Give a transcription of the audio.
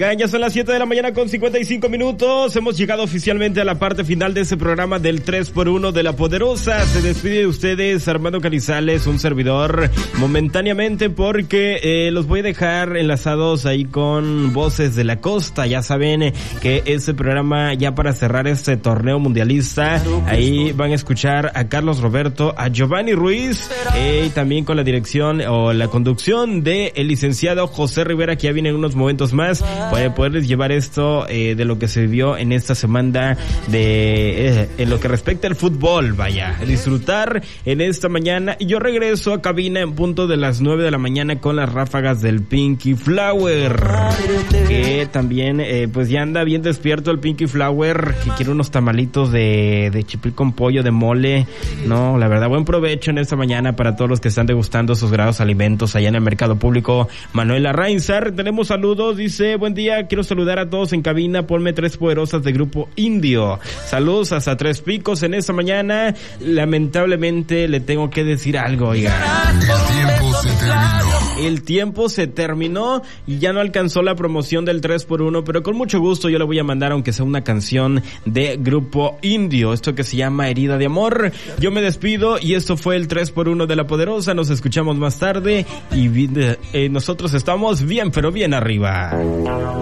Oigan, ya son las 7 de la mañana con 55 minutos. Hemos llegado oficialmente a la parte final de este programa del 3x1 de La Poderosa. Se despide de ustedes Armando Canizales, un servidor, momentáneamente, porque los voy a dejar enlazados ahí con Voces de la Costa. Ya saben que este programa, ya para cerrar este torneo mundialista, ahí van a escuchar a Carlos Roberto, a Giovanni Ruiz, y también con la dirección o la conducción de el licenciado José Rivera, que ya viene en unos momentos más para poderles llevar esto de lo que se vivió en esta semana de en lo que respecta al fútbol. Vaya, disfrutar en esta mañana. Y yo regreso a cabina en punto de las 9 de la mañana con las ráfagas del Pinky Flower, que también pues ya anda bien despierto el Pinky Flower, que quiere unos tamalitos de chipil con pollo, de mole. No, la verdad, buen provecho en esta mañana para todos los que están degustando sus grados alimentos allá en el mercado público Manuela Reinsar. Tenemos saludos, dice: buen día, quiero saludar a todos en cabina, ponme Tres Poderosas de Grupo Indio. Saludos hasta Tres Picos en esta mañana. Lamentablemente le tengo que decir algo, oiga. El tiempo se terminó y ya no alcanzó la promoción del 3x1, pero con mucho gusto yo le voy a mandar, aunque sea una canción de Grupo Indio, esto que se llama Herida de Amor. Yo me despido y esto fue el 3x1 de La Poderosa. Nos escuchamos más tarde y nosotros estamos bien, pero bien arriba.